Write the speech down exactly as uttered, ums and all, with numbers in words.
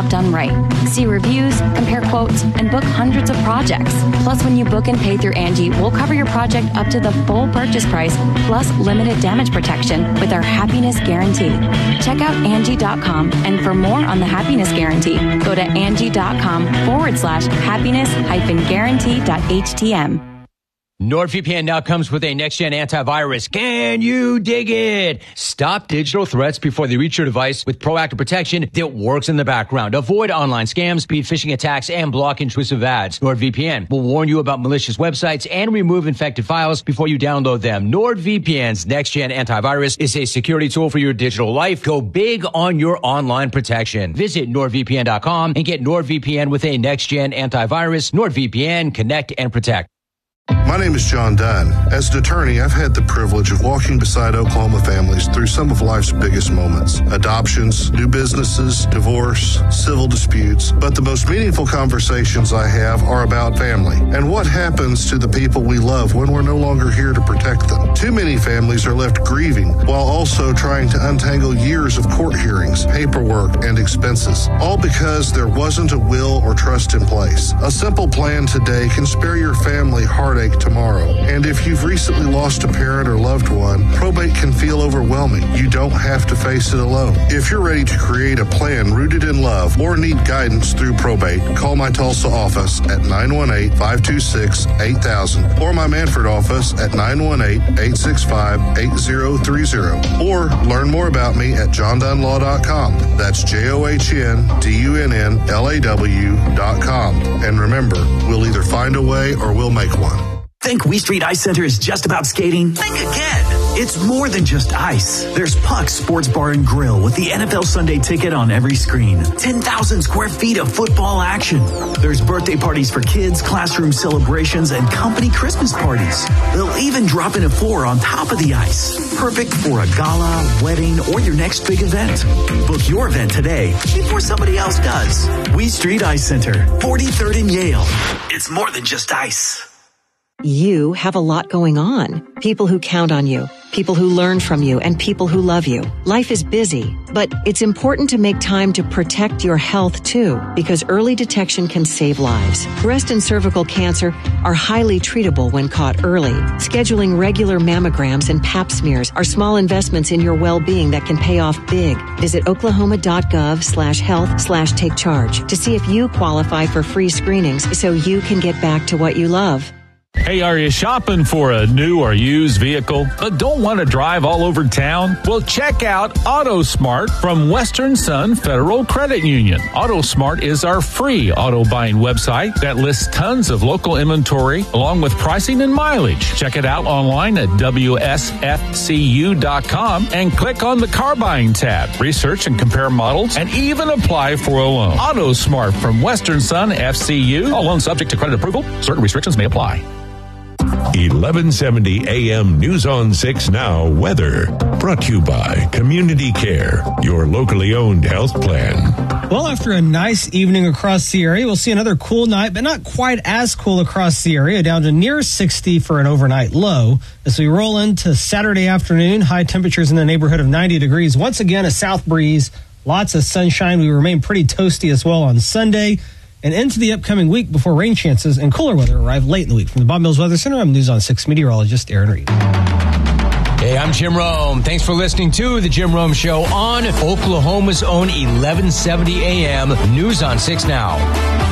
done right. See reviews, compare quotes, and book hundreds of projects. Plus, when you book and pay through Angie, we'll cover your project up to the full purchase price, plus limited damage protection with our Happiness Guarantee. Check out Angie dot com, and for more on the Happiness Guarantee, go to Angie.com forward slash happiness hyphen guarantee dot htm. NordVPN now comes with a next-gen antivirus. Can you dig it? Stop digital threats before they reach your device with proactive protection that works in the background. Avoid online scams, beat phishing attacks, and block intrusive ads. NordVPN will warn you about malicious websites and remove infected files before you download them. NordVPN's next-gen antivirus is a security tool for your digital life. Go big on your online protection. Visit nord V P N dot com and get NordVPN with a next-gen antivirus. NordVPN, connect and protect. My name is John Dunn. As an attorney, I've had the privilege of walking beside Oklahoma families through some of life's biggest moments. Adoptions, new businesses, divorce, civil disputes. But the most meaningful conversations I have are about family and what happens to the people we love when we're no longer here to protect them. Too many families are left grieving while also trying to untangle years of court hearings, paperwork, and expenses, all because there wasn't a will or trust in place. A simple plan today can spare your family heartache tomorrow. And if you've recently lost a parent or loved one, probate can feel overwhelming. You don't have to face it alone. If you're ready to create a plan rooted in love or need guidance through probate, call my Tulsa office at nine one eight, five two six, eight thousand or my Manford office at nine one eight, eight six five, eight zero three zero. Or learn more about me at john dunn law dot com. That's J O H N D U N N L A W dot com. And remember, we'll either find a way or we'll make one. Think We Street Ice Center is just about skating? Think again. It's more than just ice. There's Puck Sports Bar and Grill with the N F L Sunday ticket on every screen. ten thousand square feet of football action. There's birthday parties for kids, classroom celebrations, and company Christmas parties. They'll even drop in a floor on top of the ice. Perfect for a gala, wedding, or your next big event. Book your event today before somebody else does. We Street Ice Center, forty-third and Yale. It's more than just ice. You have a lot going on. People who count on you, people who learn from you, and people who love you. Life is busy, but it's important to make time to protect your health too, because early detection can save lives. Breast and cervical cancer are highly treatable when caught early. Scheduling regular mammograms and pap smears are small investments in your well-being that can pay off big. Visit oklahoma.gov slash health slash take charge to see if you qualify for free screenings so you can get back to what you love. Hey, are you shopping for a new or used vehicle but don't want to drive all over town? Well, check out AutoSmart from Western Sun Federal Credit Union. AutoSmart is our free auto buying website that lists tons of local inventory along with pricing and mileage. Check it out online at W S F C U dot com and click on the car buying tab. Research and compare models and even apply for a loan. AutoSmart from Western Sun F C U. All loans subject to credit approval. Certain restrictions may apply. eleven seventy A M News on six Now weather. Brought to you by Community Care, your locally owned health plan. Well, after a nice evening across the area, we'll see another cool night, but not quite as cool across the area, down to near sixty for an overnight low. As we roll into Saturday afternoon, high temperatures in the neighborhood of ninety degrees. Once again, a south breeze, lots of sunshine. We remain pretty toasty as well on Sunday and into the upcoming week before rain chances and cooler weather arrive late in the week. From the Bob Mills Weather Center, I'm News on six meteorologist Aaron Reed. Hey, I'm Jim Rome. Thanks for listening to The Jim Rome Show on Oklahoma's own eleven seventy A M News on six Now.